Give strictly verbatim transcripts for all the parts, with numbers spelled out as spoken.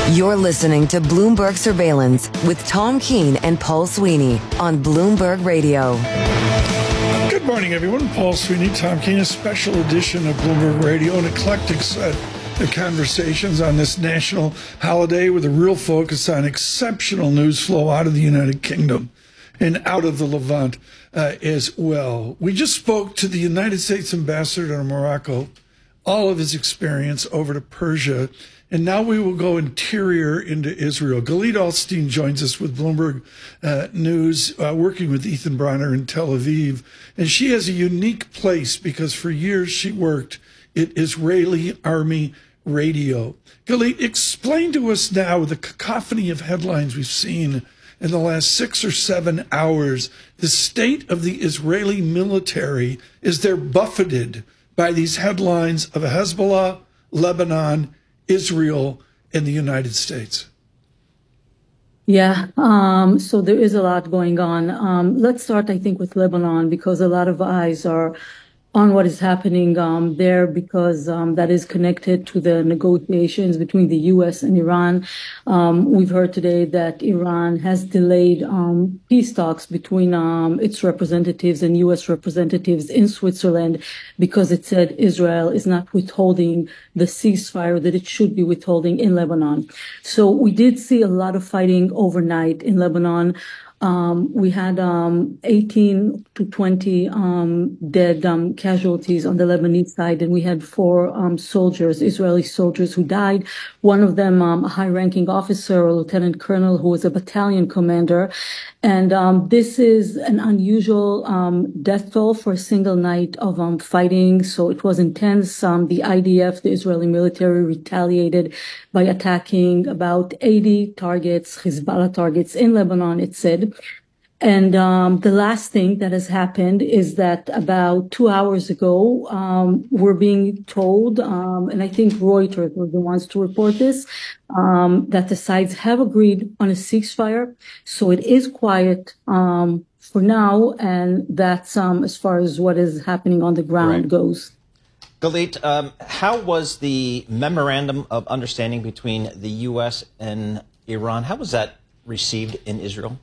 You're listening to Bloomberg Surveillance with Tom Keene and Paul Sweeney on Bloomberg Radio. Good morning, everyone. Paul Sweeney, Tom Keene, a special edition of Bloomberg Radio, an eclectic set of conversations on this national holiday with a real focus on exceptional news flow out of the United Kingdom and out of the Levant uh, as well. We just spoke to the United States ambassador to Morocco, all of his experience over to Persia, and now we will go interior into Israel. Galit Alstein joins us with Bloomberg uh, News, uh, working with Ethan Bronner in Tel Aviv. And she has a unique place because for years she worked at Israeli Army Radio. Galit, explain to us now the cacophony of headlines we've seen in the last six or seven hours, the state of the Israeli military as they're buffeted by these headlines of Hezbollah, Lebanon, Israel, and the United States. Yeah, um, so there is a lot going on. Um, let's start, I think, with Lebanon, because a lot of eyes are on what is happening um, there, because um, that is connected to the negotiations between the U S and Iran. Um, we've heard today that Iran has delayed um, peace talks between um, its representatives and U S representatives in Switzerland because it said Israel is not withholding the ceasefire that it should be withholding in Lebanon. So we did see a lot of fighting overnight in Lebanon. Um, we had um, eighteen to twenty um, dead um, casualties on the Lebanese side, and we had four um, soldiers, Israeli soldiers, who died. One of them, um, a high-ranking officer, a lieutenant colonel, who was a battalion commander. And um, this is an unusual um, death toll for a single night of um, fighting. So it was intense. Um, the I D F, the Israeli military, retaliated by attacking about eighty targets, Hezbollah targets in Lebanon, it said. And um, the last thing that has happened is that about two hours ago, um, we're being told, um, and I think Reuters were the ones to report this, um, that the sides have agreed on a ceasefire. So it is quiet um, for now, and that's um, as far as what is happening on the ground right. goes. Galit, um, how was the memorandum of understanding between the U S and Iran? How was that received in Israel?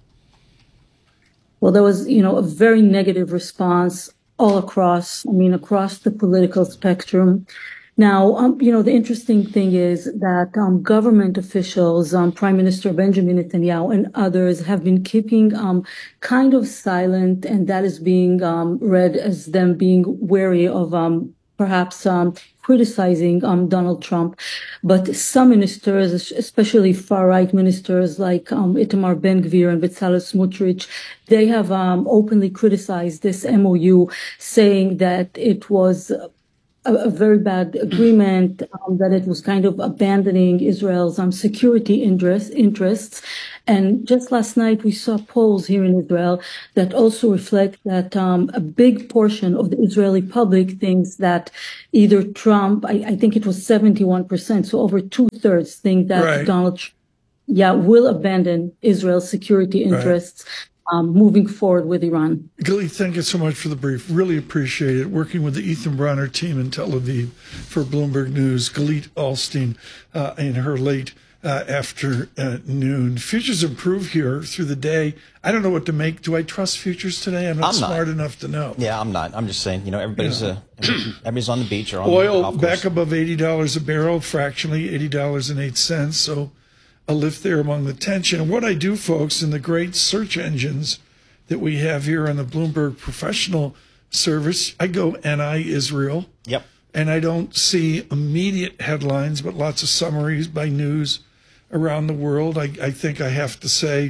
Well, there was, you know, a very negative response all across, I mean, across the political spectrum. Now, um, you know, the interesting thing is that um, government officials, um, Prime Minister Benjamin Netanyahu and others have been keeping um, kind of silent, and that is being um, read as them being wary of um, perhaps um, criticizing um, Donald Trump. But some ministers, especially far-right ministers like um, Itamar Ben-Gvir and Bezalel Smotrich, they have um, openly criticized this M O U, saying that it was a, a very bad agreement, um, that it was kind of abandoning Israel's um, security interest, interests. And just last night, we saw polls here in Israel that also reflect that um, a big portion of the Israeli public thinks that either Trump, I, I think it was seventy-one percent, so over two-thirds think that right. Donald Trump yeah, will abandon Israel's security interests. Right. Um, moving forward with Iran. Galit, thank you so much for the brief. Really appreciate it. Working with the Ethan Bronner team in Tel Aviv for Bloomberg News. Galit Alstein uh, in her late uh, afternoon. Futures improve here through the day. I don't know what to make. Do I trust futures today? I'm not I'm smart not. enough to know. Yeah, I'm not. I'm just saying, you know, everybody's yeah. uh, everybody's on the beach or on Oil the golf course. back above eighty dollars a barrel, fractionally eighty dollars and eight cents. So a lift there among the tension. And what I do, folks, in the great search engines that we have here on the Bloomberg Professional Service, I go N I Israel. Yep. And I don't see immediate headlines, but lots of summaries by news around the world. I, I think I have to say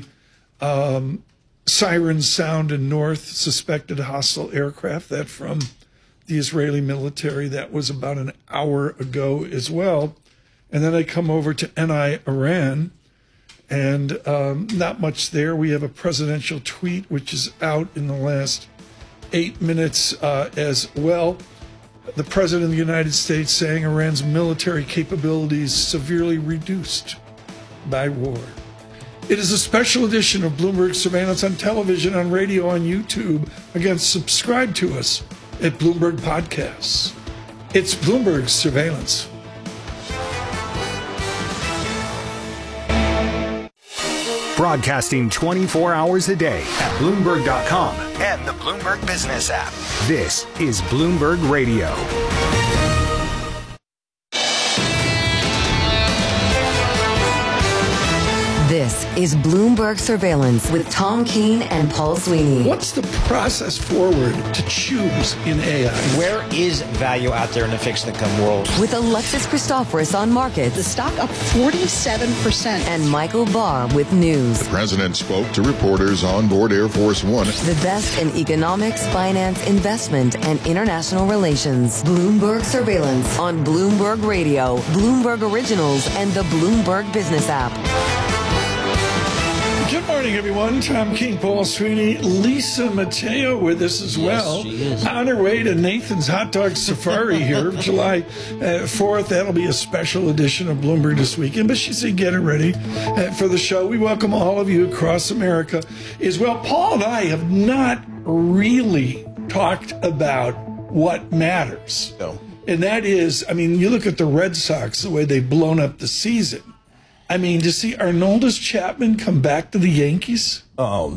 um, sirens sound in north, suspected hostile aircraft. That from the Israeli military. That was about an hour ago as well. And then I come over to N I Iran, and um, not much there. We have a presidential tweet, which is out in the last eight minutes uh, as well. The president of the United States saying Iran's military capabilities severely reduced by war. It is a special edition of Bloomberg Surveillance on television, on radio, on YouTube. Again, subscribe to us at Bloomberg Podcasts. It's Bloomberg Surveillance. Broadcasting twenty-four hours a day at Bloomberg dot com and the Bloomberg Business app. This is Bloomberg Radio. This is Bloomberg Surveillance with Tom Keene and Paul Sweeney. What's the process forward to choose in A I? Where is value out there in the fixed income world? With Alexis Christoforous on markets. The stock up forty-seven percent. And Michael Barr with news. The president spoke to reporters on board Air Force One. The best in economics, finance, investment, and international relations. Bloomberg Surveillance on Bloomberg Radio, Bloomberg Originals, and the Bloomberg Business app. Good morning, everyone. Tom Keene, Paul Sweeney, Lisa Mateo with us as well. Yes, she is. On her way to Nathan's Hot Dog Safari here, July uh, fourth. That'll be a special edition of Bloomberg This Weekend. But she said get it ready uh, for the show. We welcome all of you across America as well. Paul and I have not really talked about what matters. No. And that is, I mean, you look at the Red Sox, the way they've blown up the season. I mean, to see Aroldis Chapman come back to the Yankees? Oh,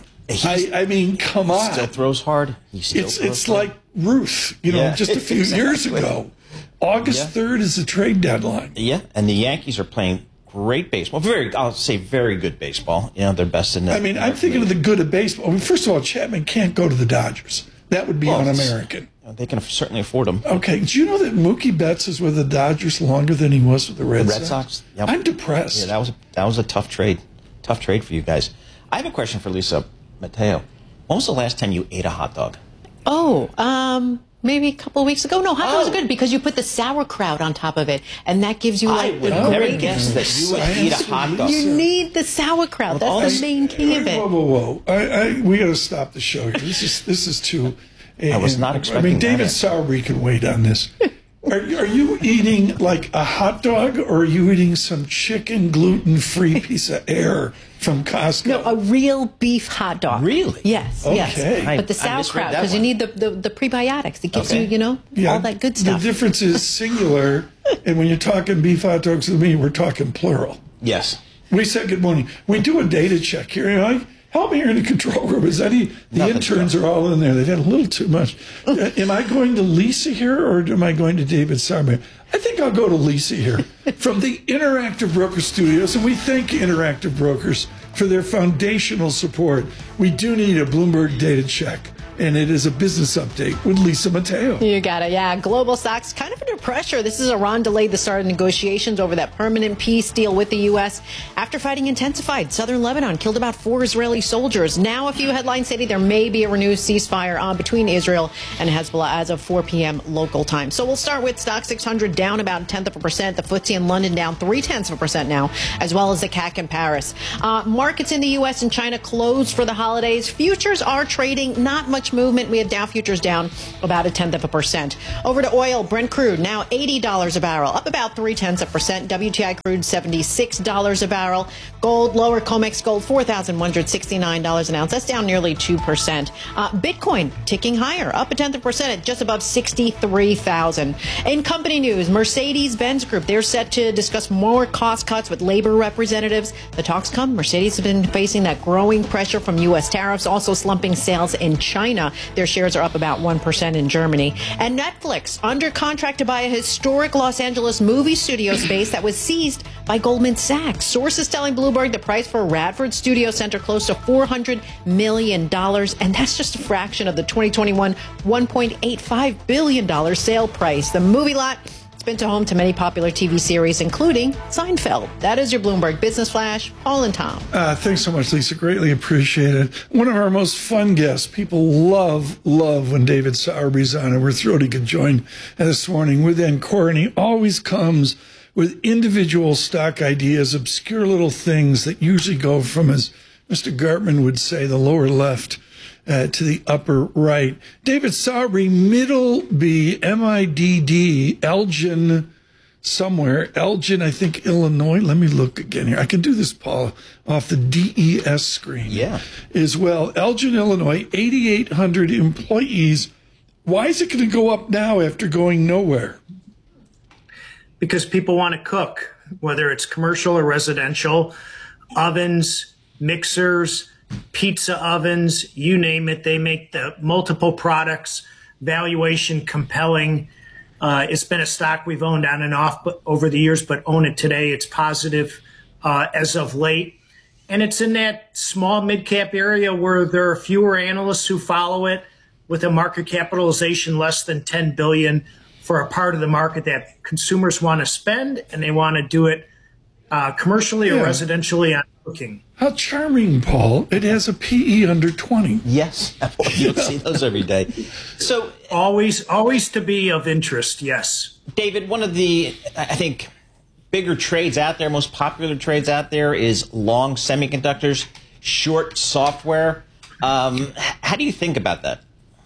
I, I mean, come on. Still throws hard. He still It's throws it's hard. like Ruth, you know, Yeah, just a few years exactly. ago. August Yeah. third is the trade deadline. Yeah, and the Yankees are playing great baseball. Very, I'll say very good baseball. You know, they're best in the I mean, I'm thinking of the good of baseball. I mean, first of all, Chapman can't go to the Dodgers. That would be Well, un-American. They can certainly afford them. Okay, do you know that Mookie Betts is with the Dodgers longer than he was with the Red, The Red Sox? Yep. I'm depressed. Yeah, that was, that was a tough trade. Tough trade for you guys. I have a question for Lisa Mateo. When was the last time you ate a hot dog? Oh, um, maybe a couple of weeks ago. No, hot dogs Oh. are good because you put the sauerkraut on top of it, and that gives you I like would the have never great. guessed that you would eat a hot dog. You need the sauerkraut. all That's the this- main key of Whoa, it. whoa, whoa! I, I, we got to stop the show here. This is this is too. I was not I expecting mean, David that. Sowerby can wait on this. Are, are you eating like a hot dog, or are you eating some chicken gluten-free piece of air from Costco? No, a real beef hot dog. Really? Yes, Okay. yes. I- But the I misread sauerkraut, that because you one. need the, the, the prebiotics. It gives Okay. you, you know, all that good stuff. The difference is singular, and when you're talking beef hot dogs with me, we're talking plural. Yes. We said good morning. We do a data check here. You know, help me here in the control room. Is any the Nothing interns are all in there? They've had a little too much. Uh, am I going to Lisa here, or am I going to David Sowerby? I think I'll go to Lisa here from the Interactive Broker Studios, and we thank Interactive Brokers for their foundational support. We do need a Bloomberg data check, and it is a business update with Lisa Mateo. You got it. Yeah. Global stocks kind of under pressure. This is Iran delayed the start of negotiations over that permanent peace deal with the U S after fighting intensified. Southern Lebanon killed about four Israeli soldiers. Now a few headlines stating there may be a renewed ceasefire on between Israel and Hezbollah as of four p.m. local time. So we'll start with Stock six hundred down about a tenth of a percent. The F T S E in London down three tenths of a percent now, as well as the C A C in Paris. Uh, markets in the U S and China closed for the holidays. Futures are trading, not much movement. We have Dow futures down about a tenth of a percent. Over to oil, Brent crude now eighty dollars a barrel, up about three tenths of a percent. W T I crude seventy-six dollars a barrel. Gold lower, COMEX gold four thousand one hundred sixty-nine dollars an ounce. That's down nearly two percent. Uh, Bitcoin ticking higher, up a tenth of a percent at just above sixty-three thousand. In company news, Mercedes-Benz Group, they're set to discuss more cost cuts with labor representatives. The talks come. Mercedes has been facing that growing pressure from U S tariffs, also slumping sales in China. Their shares are up about one percent in Germany. And Netflix under contract to buy a historic Los Angeles movie studio space that was seized by Goldman Sachs. Sources telling Bloomberg the price for Radford Studio Center close to four hundred million dollars, and that's just a fraction of the twenty twenty-one one point eight five billion dollars sale price. The movie lot has been to home to many popular T V series, including Seinfeld. That is your Bloomberg Business Flash. Paul and Tom. Uh, thanks so much, Lisa. Greatly appreciated. One of our most fun guests. People love, love when David Sowerby's on, and we're thrilled he could join this morning with Encore. And he always comes with individual stock ideas, obscure little things that usually go from, as Mister Gartman would say, the lower left uh, to the upper right. David Sowerby, middle B, M I D D, Elgin, somewhere. Elgin, I think, Illinois. Let me look again here. I can do this, Paul, off the D E S screen. Yeah. As well. Elgin, Illinois, eighty-eight hundred employees. Why is it going to go up now after going nowhere? Because people want to cook, whether it's commercial or residential. Ovens, mixers, pizza ovens, you name it. They make the multiple products, valuation compelling. Uh, it's been a stock we've owned on and off but over the years, but own it today. It's positive uh, as of late. And it's in that small mid-cap area where there are fewer analysts who follow it, with a market capitalization less than ten billion dollars for a part of the market that consumers want to spend, and they want to do it uh, commercially or Yeah. residentially on cooking. How charming, Paul. It has a P E under twenty. Yes, you don't see those every day. So Always, always to be of interest, yes. David, one of the, I think, bigger trades out there, most popular trades out there is long semiconductors, short software. Um, how do you think about that?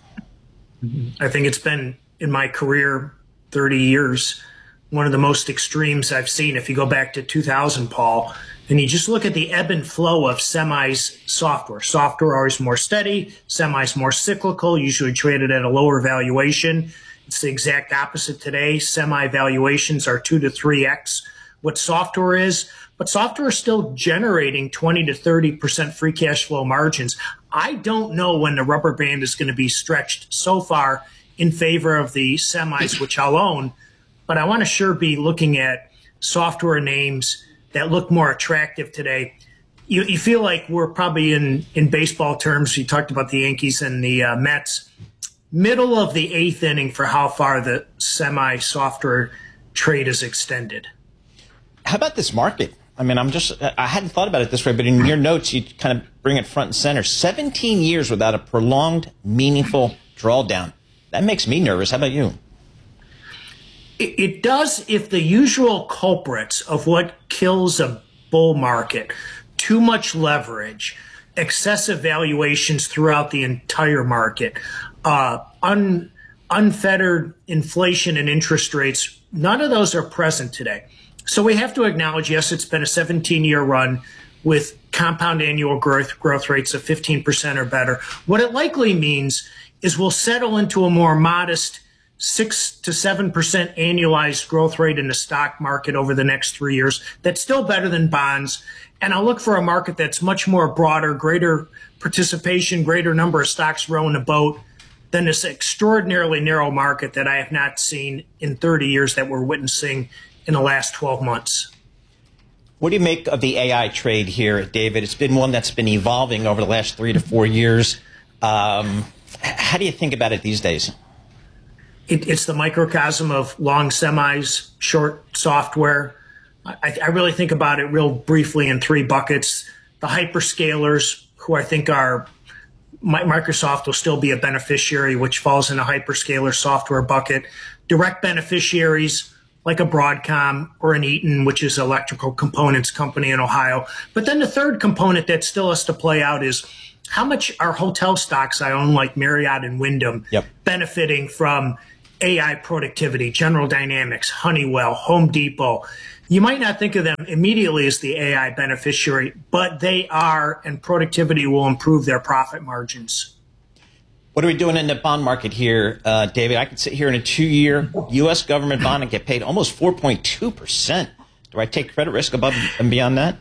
I think it's been, in my career, thirty years, one of the most extremes I've seen. If you go back to two thousand, Paul, and you just look at the ebb and flow of semis software. Software always more steady, semis more cyclical, usually traded at a lower valuation. It's the exact opposite today. Semi valuations are two to three X what software is, but software is still generating twenty to thirty percent free cash flow margins. I don't know when the rubber band is going to be stretched so far in favor of the semis, which I'll own, but I want to sure be looking at software names that look more attractive today. You, you feel like we're probably in, in baseball terms, you talked about the Yankees and the uh, Mets, middle of the eighth inning for how far the semi-software trade is extended. How about this market? I mean, I'm just, I hadn't thought about it this way, but in your notes, you kind of bring it front and center. seventeen years without a prolonged, meaningful drawdown. That makes me nervous. How about you? It, it does if the usual culprits of what kills a bull market, too much leverage, excessive valuations throughout the entire market, uh, un, unfettered inflation and interest rates, none of those are present today. So we have to acknowledge, yes, it's been a seventeen-year run with compound annual growth growth rates of fifteen percent or better. What it likely means is we'll settle into a more modest six to seven percent annualized growth rate in the stock market over the next three years. That's still better than bonds. And I'll look for a market that's much more broader, greater participation, greater number of stocks rowing the boat than this extraordinarily narrow market that I have not seen in thirty years that we're witnessing in the last twelve months. What do you make of the A I trade here, David? It's been one that's been evolving over the last three to four years. Um, how do you think about it these days? It, it's the microcosm of long semis, short software. I, I really think about it real briefly in three buckets. The hyperscalers, who I think are, Microsoft will still be a beneficiary, which falls in a hyperscaler software bucket. Direct beneficiaries, like a Broadcom or an Eaton, which is an electrical components company in Ohio. But then the third component that still has to play out is how much are hotel stocks I own, like Marriott and Wyndham, yep. benefiting from A I productivity, General Dynamics, Honeywell, Home Depot. You might not think of them immediately as the A I beneficiary, but they are, and productivity will improve their profit margins. What are we doing in the bond market here, uh, David? I could sit here in a two-year U S government bond and get paid almost four point two percent. Do I take credit risk above and beyond that?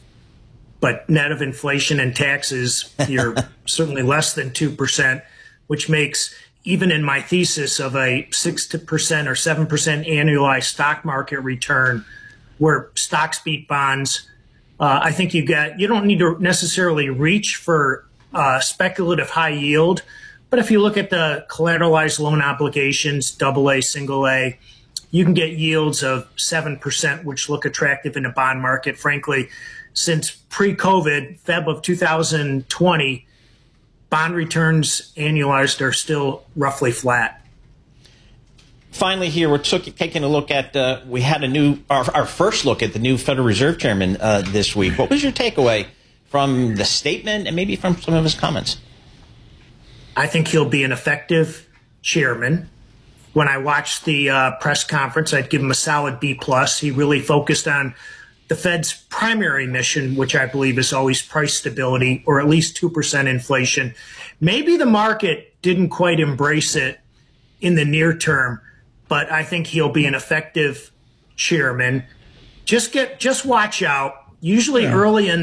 But net of inflation and taxes, you're certainly less than two percent, which makes, even in my thesis of a six percent or seven percent annualized stock market return, where stocks beat bonds, uh, I think you get, you don't need to necessarily reach for uh, speculative high yield. But if you look at the collateralized loan obligations, double A, single A, you can get yields of seven percent, which look attractive in the bond market. Frankly, since pre-COVID, February of two thousand twenty, bond returns annualized are still roughly flat. Finally, here we're took, taking a look at. Uh, we had a new our, our first look at the new Federal Reserve Chairman uh, this week. What was your takeaway from the statement and maybe from some of his comments? I think he'll be an effective chairman. When I watched the uh, press conference, I'd give him a solid B plus. He really focused on the Fed's primary mission, which I believe is always price stability or at least two percent inflation. Maybe the market didn't quite embrace it in the near term, but I think he'll be an effective chairman. Just get, just watch out. Usually yeah. early in their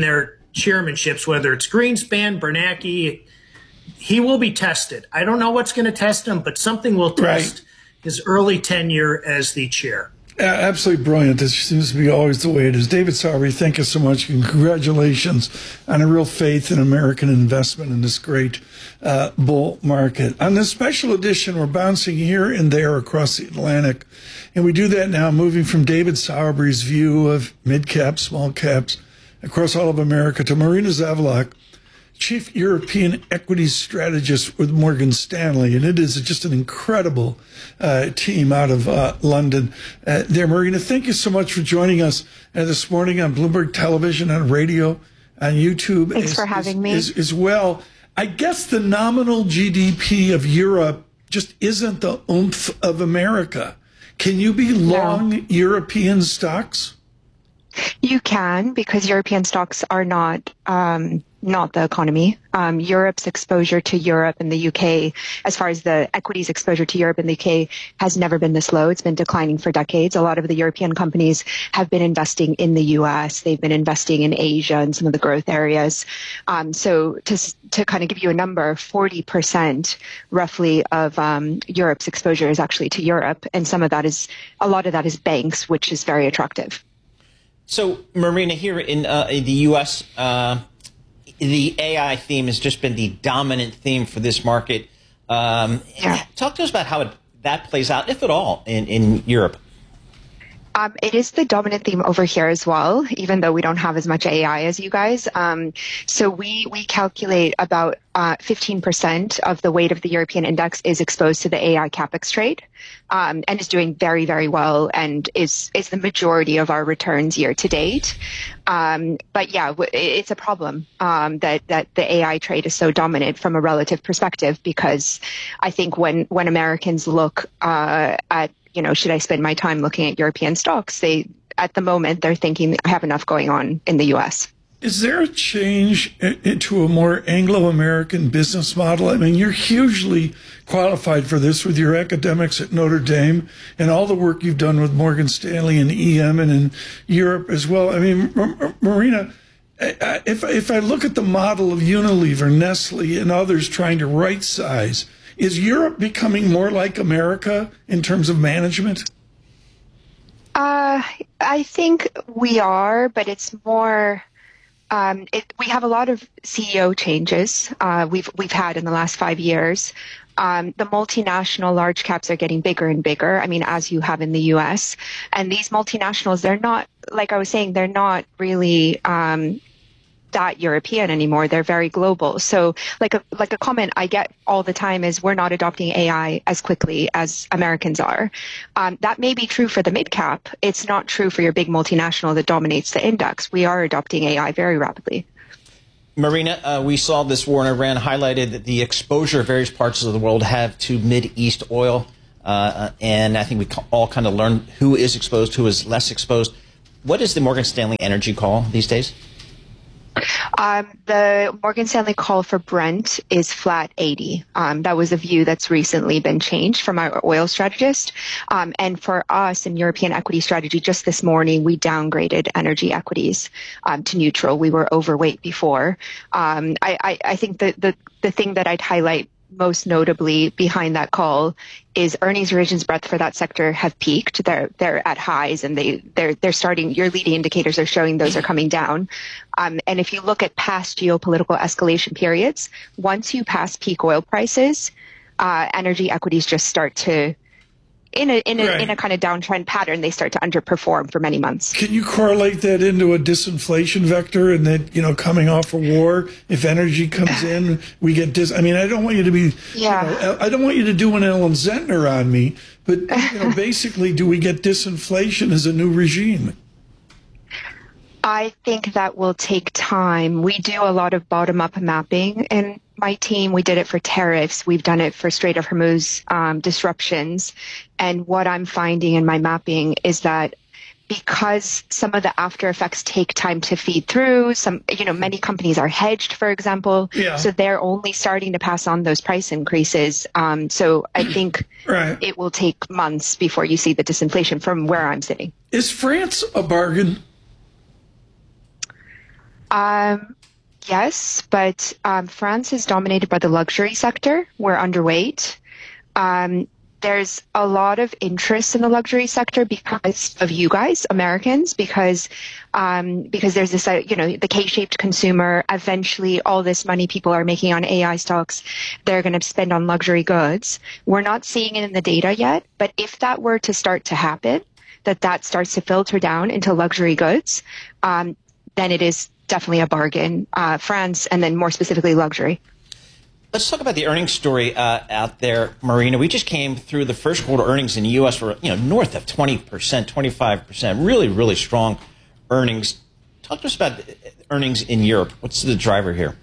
chairmanships, whether it's Greenspan, Bernanke, he will be tested. I don't know what's going to test him, but something will test right. his early tenure as the chair. Uh, absolutely brilliant. This seems to be always the way it is. David Sowery, thank you so much, and congratulations on a real faith in American investment in this great uh, bull market. On this special edition, we're bouncing here and there across the Atlantic, and we do that now moving from David Sowery's view of mid-caps, small caps, across all of America to Marina Zavlak, Chief European Equities Strategist with Morgan Stanley. And it is just an incredible uh, team out of uh, London. Uh, there, Marina, thank you so much for joining us uh, this morning on Bloomberg Television, on radio, on YouTube. Thanks as, for having as, me. As, as well. I guess the nominal G D P of Europe just isn't the oomph of America. Can you be long no. European stocks? You can, because European stocks are not um, not the economy. Um, Europe's exposure to Europe and the U K, as far as the equities exposure to Europe and the U K, has never been this low. It's been declining for decades. A lot of the European companies have been investing in the U S. They've been investing in Asia and some of the growth areas. Um, so to to kind of give you a number, forty percent roughly of um, Europe's exposure is actually to Europe, and some of that is a lot of that is banks, which is very attractive. So, Marina, here in, uh, in the U S, uh, the A I theme has just been the dominant theme for this market. Um, yeah. Talk to us about how it, that plays out, if at all, in, in Europe. Um, it is the dominant theme over here as well, even though we don't have as much A I as you guys. Um, so we we calculate about uh, fifteen percent of the weight of the European index is exposed to the A I CapEx trade, um, and is doing very, very well, and is is the majority of our returns year to date. Um, but yeah, it's a problem um, that that the A I trade is so dominant from a relative perspective, because I think when when Americans look uh, at you know, should I spend my time looking at European stocks? They, at the moment, they're thinking I have enough going on in the U S. Is there a change into a more Anglo-American business model? I mean, you're hugely qualified for this with your academics at Notre Dame and all the work you've done with Morgan Stanley and E M and in Europe as well. I mean, Marina, if, if I look at the model of Unilever, Nestle, and others trying to right size, is Europe becoming more like America in terms of management? Uh, I think we are, but it's more. Um, it, we have a lot of C E O changes. Uh, we've we've had in the last five years. Um, the multinational large caps are getting bigger and bigger. I mean, as you have in the U S. And these multinationals, they're not, like I was saying, they're not really. Um, that European anymore. They're very global. So like a like a comment I get all the time is we're not adopting A I as quickly as Americans are. Um, that may be true for the mid cap. It's not true for your big multinational that dominates the index. We are adopting A I very rapidly. Marina, uh, we saw this war in Iran highlighted that the exposure various parts of the world have to Mid-East oil. Uh, and I think we all kind of learned who is exposed, who is less exposed. What is the Morgan Stanley energy call these days? Um, the Morgan Stanley call for Brent is flat eighty. Um, that was a view that's recently been changed from our oil strategist. Um, and for us in European equity strategy, just this morning, we downgraded energy equities um, to neutral. We were overweight before. Um, I, I, I think the, the, the thing that I'd highlight most notably behind that call is earnings revisions breadth for that sector have peaked. They're they're at highs, and they they're they're starting. Your leading indicators are showing those are coming down. Um, and if you look at past geopolitical escalation periods, once you pass peak oil prices, uh, energy equities just start to. In a in a right. in a kind of downtrend pattern, they start to underperform for many months. Can you correlate that into a disinflation vector, and that, you know, coming off a war, if energy comes in, we get dis? I mean, I don't want you to be, yeah. You know, I don't want you to do an Ellen Zentner on me, but you know, basically, do we get disinflation as a new regime? I think that will take time. We do a lot of bottom-up mapping in my team. We did it for tariffs. We've done it for Strait of Hormuz um, disruptions. And what I'm finding in my mapping is that because some of the after effects take time to feed through, some, you know, many companies are hedged, for example. Yeah. So they're only starting to pass on those price increases. Um, so I think right. it will take months before you see the disinflation from where I'm sitting. Is France a bargain? Um, yes, but um, France is dominated by the luxury sector. We're underweight. Um, there's a lot of interest in the luxury sector because of you guys, Americans, because um, because there's this, uh, you know, the K-shaped consumer. Eventually, all this money people are making on A I stocks, they're going to spend on luxury goods. We're not seeing it in the data yet, but if that were to start to happen, that that starts to filter down into luxury goods, um, then it is definitely a bargain. Uh, France, and then more specifically, luxury. Let's talk about the earnings story uh, out there, Marina. We just came through the first quarter earnings in the U S were, you know, north of twenty percent, twenty-five percent, really, really strong earnings. Talk to us about earnings in Europe. What's the driver here?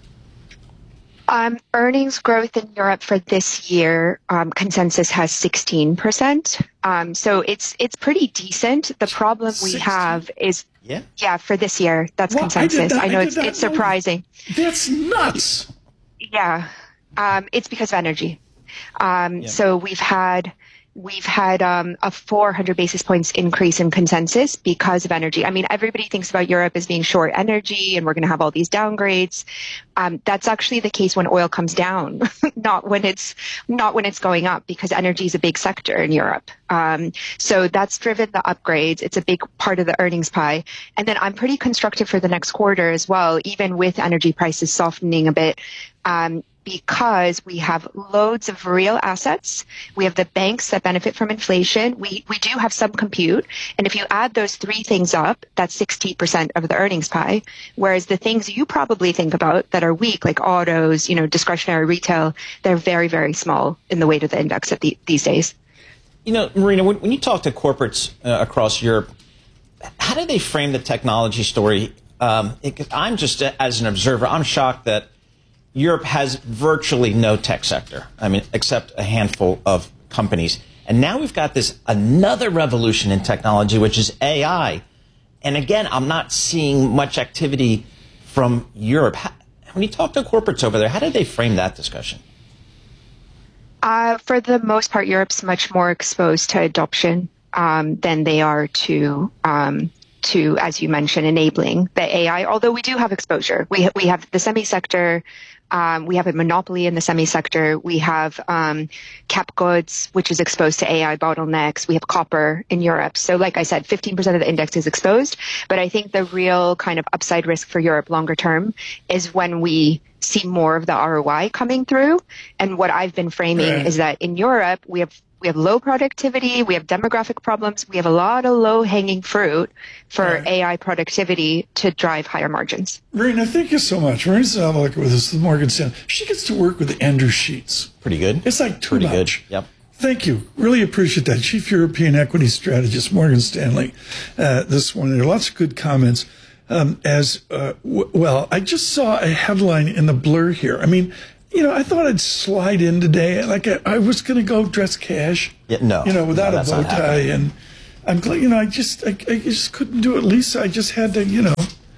Um, earnings growth in Europe for this year, um, consensus has sixteen percent. Um, so it's it's pretty decent. The problem we sixteen have is, yeah, yeah, for this year, that's well, consensus. I, I, I know I it's it's know. surprising. That's nuts. Yeah, um, it's because of energy. Um, yeah. So we've had we've had um, a four hundred basis points increase in consensus because of energy. I mean, everybody thinks about Europe as being short energy, and we're going to have all these downgrades. Um, that's actually the case when oil comes down, not when it's not when it's going up, because energy is a big sector in Europe. Um, so that's driven the upgrades. It's a big part of the earnings pie. And then I'm pretty constructive for the next quarter as well, even with energy prices softening a bit. Um, because we have loads of real assets. We have the banks that benefit from inflation. We we do have some compute. And if you add those three things up, that's sixty percent of the earnings pie. Whereas the things you probably think about that are weak, like autos, you know, discretionary retail, they're very, very small in the weight of the index at the, these days. You know, Marina, when, when you talk to corporates uh, across Europe, how do they frame the technology story? Um, it, I'm just, uh, as an observer, I'm shocked that Europe has virtually no tech sector, I mean, except a handful of companies. And now we've got this another revolution in technology, which is A I. And again, I'm not seeing much activity from Europe. How, when you talk to corporates over there, how do they frame that discussion? Uh, for the most part, Europe's much more exposed to adoption um, than they are to um, to, as you mentioned, enabling the A I. Although we do have exposure, we we have the semi sector. Um, we have a monopoly in the semi sector. We have um, cap goods, which is exposed to A I bottlenecks. We have copper in Europe. So like I said, fifteen percent of the index is exposed. But I think the real kind of upside risk for Europe longer term is when we see more of the R O I coming through. And what I've been framing Right. is that in Europe, we have we have low productivity, we have demographic problems, we have a lot of low-hanging fruit for Right. A I productivity to drive higher margins. Marina, thank you so much. Marina Zavalek with us with Morgan Stanley. She gets to work with Andrew Sheets. Pretty good. It's like too Pretty much. good. Yep. Thank you. Really appreciate that. Chief European Equity Strategist, Morgan Stanley. Uh, this one, there are lots of good comments. Um, as uh, w- well, I just saw a headline in the Blur here. I mean, you know, I thought I'd slide in today. Like I, I was going to go dress cash. Yeah, no. You know, without No, a that's bow not tie. happening. And I'm glad, you know, I just, I, I just couldn't do it. Lisa, I just had to, you know,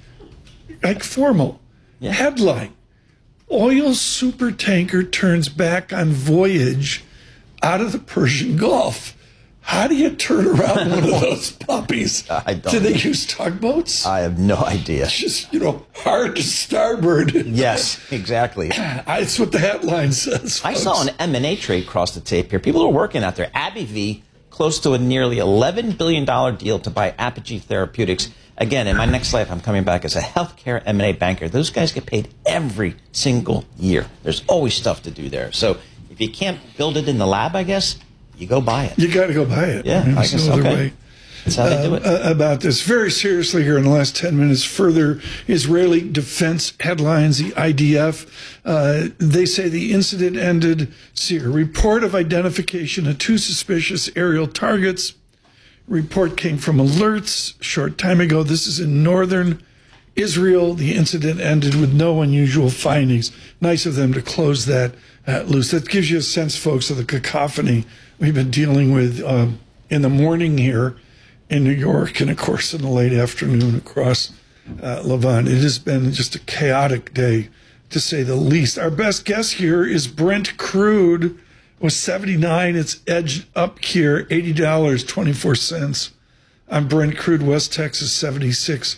like formal. Yeah. Headline. Oil super tanker turns back on voyage out of the Persian Gulf. How do you turn around one of those puppies? I don't Do they know. use tugboats? I have no idea. Just, you know, hard to starboard. Yes, exactly. That's what the headline says. I folks. saw an M and A trade cross the tape here. People are working out there. AbbVie, close to a nearly eleven billion dollars deal to buy Apogee Therapeutics. Again, in my next life, I'm coming back as a healthcare M and A banker. Those guys get paid every single year. There's always stuff to do there. So if you can't build it in the lab, I guess, you go buy it. You got to go buy it. Yeah, I There's guess, no other okay. way. That's how they do it. Uh, about this very seriously here in the last ten minutes. Further Israeli defense headlines, the I D F, uh, they say the incident ended. See, a report of identification of two suspicious aerial targets. Report came from alerts a short time ago. This is in northern Israel. The incident ended with no unusual findings. Nice of them to close that uh, loose. That gives you a sense, folks, of the cacophony we've been dealing with um, in the morning here in New York, and of course in the late afternoon across uh, Levant. It has been just a chaotic day, to say the least. Our best guess here is Brent crude was seventy-nine. It's edged up here, eighty dollars and twenty-four cents on Brent crude. West Texas seventy-six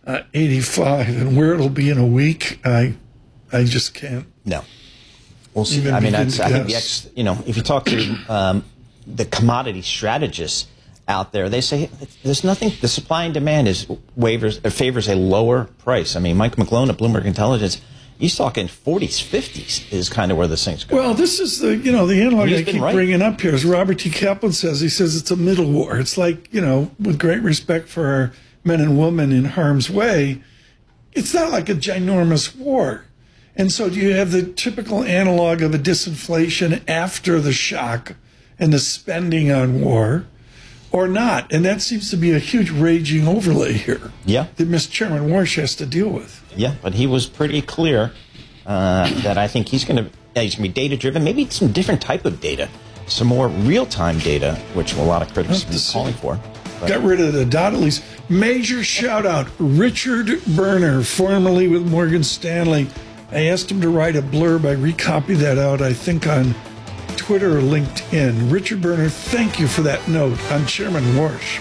uh, eighty-five, and where it'll be in a week, I, I just can't. No, we'll see. I mean, that's, I think the ex, you know, if you talk to um, the commodity strategists out there, they say there's nothing. The supply and demand is waivers uh, favors a lower price. I mean, Mike McGlone at Bloomberg Intelligence, he's talking forties, fifties is kind of where this thing's going. Well, this is the, you know, the analog I keep right. bringing up here, as Robert T. Kaplan says. He says it's a middle war. It's like, you know, with great respect for our men and women in harm's way, it's not like a ginormous war. And so do you have the typical analog of a disinflation after the shock and the spending on war, or not? And that seems to be a huge raging overlay here. Yeah. That Mister Chairman Warsh has to deal with. Yeah, but he was pretty clear uh, that I think he's going to yeah, he's going to be data-driven, maybe some different type of data, some more real-time data, which a lot of critics have been calling for. But. Got rid of the dot at least. Major shout-out, Richard Berner, formerly with Morgan Stanley. I asked him to write a blurb. I recopied that out, I think, on Twitter or LinkedIn. Richard Berner, thank you for that note on Chairman Warsh.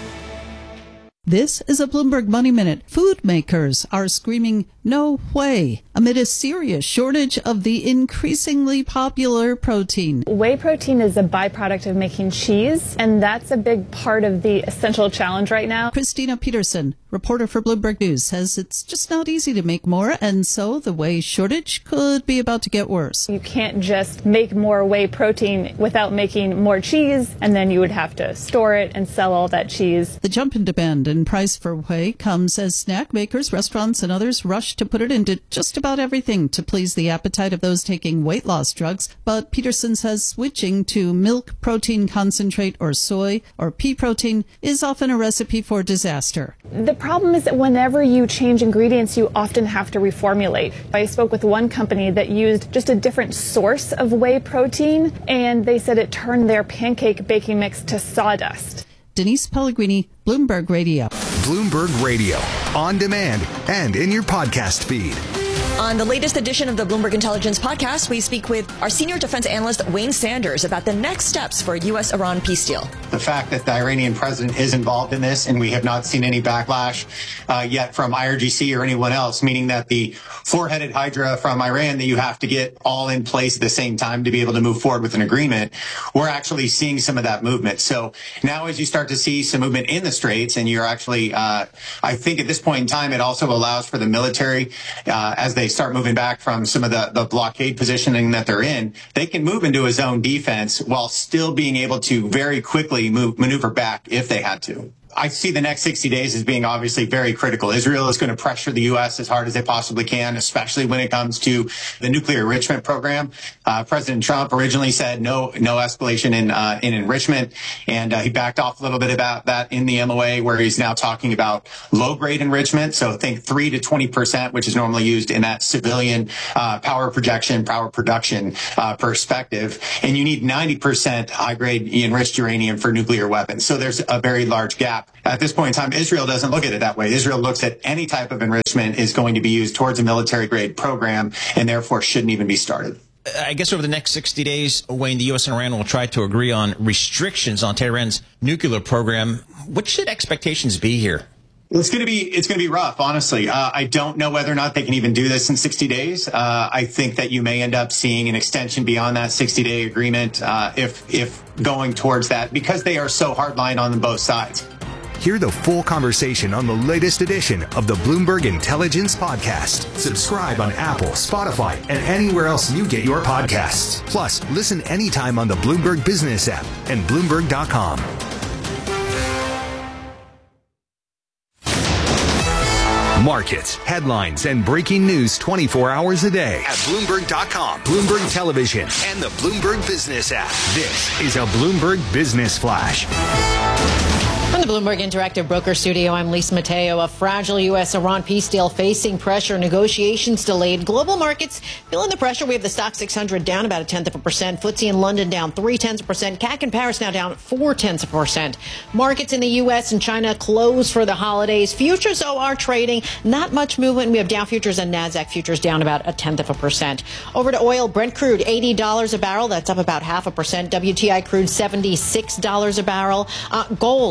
This is a Bloomberg Money Minute. Food makers are screaming, no way, amid a serious shortage of the increasingly popular protein. Whey protein is a byproduct of making cheese, and that's a big part of the essential challenge right now. Christina Peterson, reporter for Bloomberg News, says it's just not easy to make more, and so the whey shortage could be about to get worse. You can't just make more whey protein without making more cheese, and then you would have to store it and sell all that cheese. The jump in demand and price for whey comes as snack makers, restaurants, and others rush to put it into just about everything to please the appetite of those taking weight loss drugs. But Peterson says switching to milk protein concentrate or soy or pea protein is often a recipe for disaster. The problem is that whenever you change ingredients, you often have to reformulate. I spoke with one company that used just a different source of whey protein, and they said it turned their pancake baking mix to sawdust. Denise Pellegrini, Bloomberg Radio. Bloomberg Radio, on demand and in your podcast feed. On the latest edition of the Bloomberg Intelligence podcast, we speak with our senior defense analyst, Wayne Sanders, about the next steps for a U S Iran peace deal. The fact that the Iranian president is involved in this, and we have not seen any backlash uh, yet from I R G C or anyone else, meaning that the four-headed hydra from Iran that you have to get all in place at the same time to be able to move forward with an agreement, we're actually seeing some of that movement. So now as you start to see some movement in the Straits, and you're actually, uh, I think at this point in time, it also allows for the military, uh, as they start moving back from some of the, the blockade positioning that they're in, they can move into a zone defense while still being able to very quickly move, maneuver back if they had to. I see the next sixty days as being obviously very critical. Israel is going to pressure the U S as hard as they possibly can, especially when it comes to the nuclear enrichment program. Uh, President Trump originally said no, no escalation in, uh, in enrichment. And uh, he backed off a little bit about that in the M O A, where he's now talking about low grade enrichment. So think three to twenty percent, which is normally used in that civilian uh, power projection, power production uh, perspective. And you need ninety percent high grade enriched uranium for nuclear weapons. So there's a very large gap. At this point in time, Israel doesn't look at it that way. Israel looks at any type of enrichment is going to be used towards a military-grade program and therefore shouldn't even be started. I guess over the next sixty days, Wayne, the U S and Iran will try to agree on restrictions on Tehran's nuclear program. What should expectations be here? It's going to be it's going to be rough, honestly. Uh, I don't know whether or not they can even do this in sixty days. Uh, I think that you may end up seeing an extension beyond that sixty-day agreement uh, if if going towards that, because they are so hardline on both sides. Hear the full conversation on the latest edition of the Bloomberg Intelligence Podcast. Subscribe on Apple, Spotify, and anywhere else you get your podcasts. Plus, listen anytime on the Bloomberg Business app and Bloomberg dot com. Markets, headlines, and breaking news twenty-four hours a day at Bloomberg dot com, Bloomberg Television, and the Bloomberg Business app. This is a Bloomberg Business Flash. From the Bloomberg Interactive Broker Studio, I'm Lisa Mateo. A fragile U S Iran peace deal facing pressure, negotiations delayed. Global markets feeling the pressure. We have the Stock six hundred down about a tenth of a percent. F T S E in London down three tenths of a percent. C A C in Paris now down four tenths of a percent. Markets in the U S and China closed for the holidays. Futures, though, are trading. Not much movement. We have Dow futures and NASDAQ futures down about a tenth of a percent. Over to oil. Brent crude, eighty dollars a barrel. That's up about half a percent. W T I crude, seventy-six dollars a barrel. Uh, gold headed for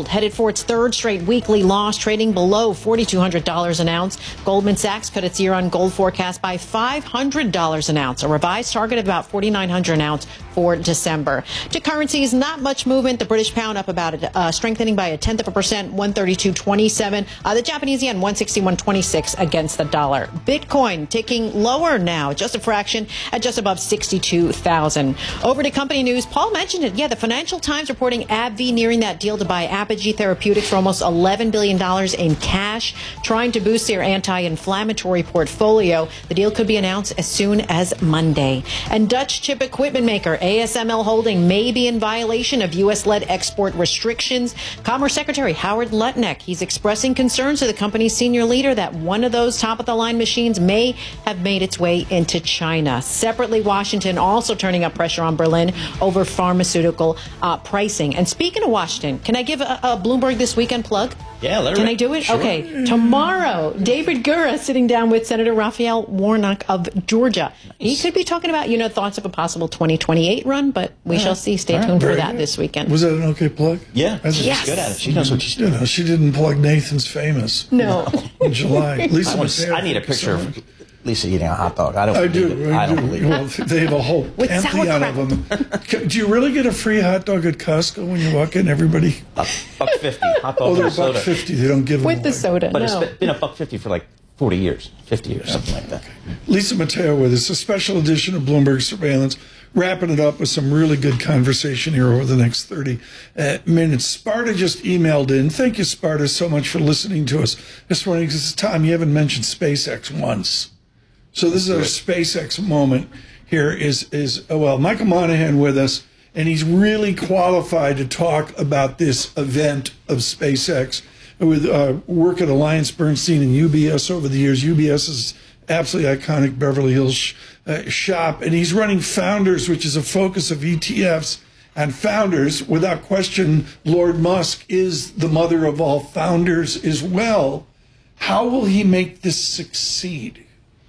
for its third straight weekly loss, trading below four thousand two hundred dollars an ounce. Goldman Sachs cut its year-on gold forecast by five hundred dollars an ounce, a revised target of about four thousand nine hundred dollars an ounce for December. To currencies, not much movement. The British pound up about a, uh, strengthening by a tenth of a percent, one thirty-two twenty-seven. Uh, the Japanese yen, one sixty-one twenty-six against the dollar. Bitcoin ticking lower now, just a fraction, at just above sixty-two thousand. Over to company news. Paul mentioned it. Yeah, the Financial Times reporting AbbVie nearing that deal to buy Apogee Therapeutics for almost eleven billion dollars in cash, trying to boost their anti-inflammatory portfolio. The deal could be announced as soon as Monday. And Dutch chip equipment maker A S M L Holding may be in violation of U S-led export restrictions. Commerce Secretary Howard Lutnick, he's expressing concerns to the company's senior leader that one of those top-of-the-line machines may have made its way into China. Separately, Washington also turning up pressure on Berlin over pharmaceutical uh, pricing. And speaking of Washington, can I give a, a Bloomberg This Weekend plug? Yeah, let her Can I do it? Sure. Okay. Tomorrow, David Gura sitting down with Senator Raphael Warnock of Georgia. Nice. He could be talking about, you know, thoughts of a possible twenty twenty-eight run, but we All shall right. see. Stay All tuned right. for that good. this weekend. Was that an okay plug? Yeah. Yes. She's good at it. She knows what she's doing. You know, she didn't plug Nathan's Famous. No. In July. Lisa I, was, I need a picture of Lisa eating a hot dog. I don't I believe do. it. I, I don't do. believe it. Well, they have a whole With pantheon of them. Do you really get a free hot dog at Costco when you walk in? Everybody? Buck, buck fifty. Hot dog Oh, they're and soda. buck fifty. They don't give them With away. the soda, But no. it's been a buck fifty for like forty years, fifty years, yeah. something like that. Lisa Mateo with us, a special edition of Bloomberg Surveillance, wrapping it up with some really good conversation here over the next thirty uh, minutes. Sparta just emailed in. Thank you, Sparta, so much for listening to us this morning. This is Tom, you haven't mentioned SpaceX once. So this is our SpaceX moment here is, is oh, well, Michael Monahan with us, and he's really qualified to talk about this event of SpaceX with uh, work at Alliance Bernstein and U B S over the years. U B S is absolutely iconic Beverly Hills uh, shop, and he's running Founders, which is a focus of E T Fs. And Founders, without question, Lord Musk is the mother of all founders as well. How will he make this succeed?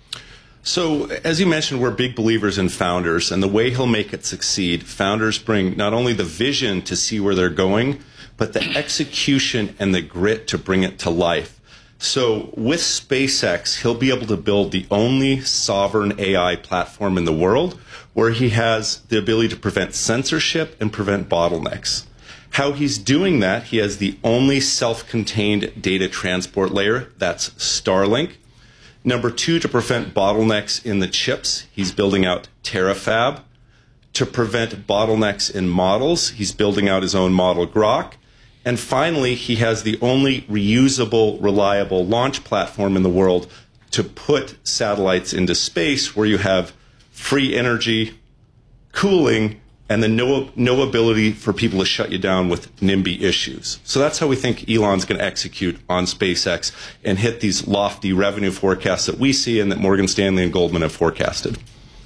So, as you mentioned, we're big believers in Founders, and the way he'll make it succeed, Founders bring not only the vision to see where they're going, but the execution and the grit to bring it to life. So, with SpaceX, he'll be able to build the only sovereign A I platform in the world where he has the ability to prevent censorship and prevent bottlenecks. How he's doing that, he has the only self-contained data transport layer, that's Starlink. Number two, to prevent bottlenecks in the chips, he's building out Terafab. To prevent bottlenecks in models, he's building out his own model Grok. And finally, he has the only reusable, reliable launch platform in the world to put satellites into space where you have free energy, cooling, and then no, no ability for people to shut you down with NIMBY issues. So that's how we think Elon's going to execute on SpaceX and hit these lofty revenue forecasts that we see and that Morgan Stanley and Goldman have forecasted.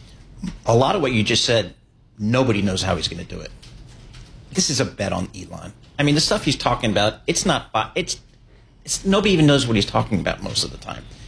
A lot of what you just said, nobody knows how he's going to do it. This is a bet on Elon. I mean, the stuff he's talking about, it's not, it's, it's nobody even knows what he's talking about most of the time.